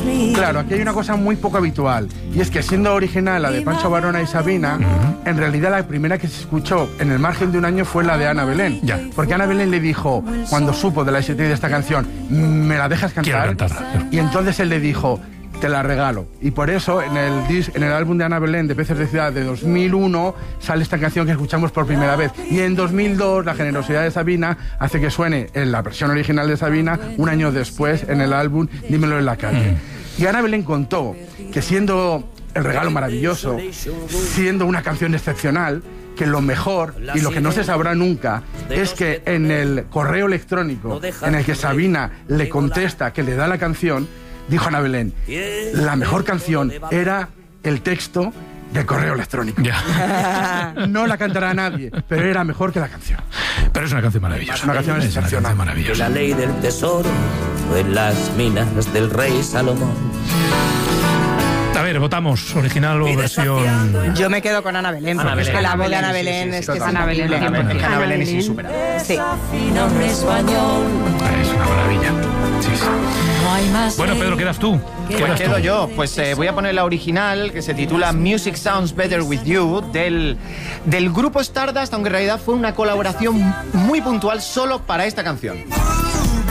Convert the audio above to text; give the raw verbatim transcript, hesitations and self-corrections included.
Claro, aquí hay una cosa muy poco habitual, y es que siendo original la de Pancho Varona y Sabina, uh-huh. en realidad la primera que se escuchó en el margen de un año fue la de Ana Belén. Ya. Porque Ana Belén le dijo, cuando supo de la existencia de esta canción, ¿me la dejas cantar? cantar. Y entonces él le dijo, te la regalo. Y por eso en el, disc, en el álbum de Ana Belén de Peces de Ciudad de dos mil uno sale esta canción que escuchamos por primera vez. Y en dos mil dos la generosidad de Sabina hace que suene en la versión original de Sabina un año después en el álbum Dímelo en la calle. Mm. Y Ana Belén contó que siendo el regalo maravilloso, siendo una canción excepcional, que lo mejor y lo que no se sabrá nunca es que en el correo electrónico en el que Sabina le contesta que le da la canción, dijo Ana Belén, la mejor canción era el texto del correo electrónico. Ya. No la cantará nadie, pero era mejor que la canción. Pero es una canción maravillosa. Una canción excepcional. Maravillosa. La ley del tesoro en las minas del rey Salomón. A ver, votamos original o versión. Yo me quedo con Ana Belén, Ana porque Belén. es que la voz de Ana Sí, sí, Belén sí, es sí, que es Ana Belén, increíble. Ana Belén, Ana Belén es Belén. insuperable. Sí. Es una maravilla. Sí, sí. Bueno, Pedro, quedas tú. Pues Quedas quedo tú. yo, pues eh, voy a poner la original que se titula Music Sounds Better With You del, del grupo Stardust, aunque en realidad fue una colaboración muy puntual solo para esta canción.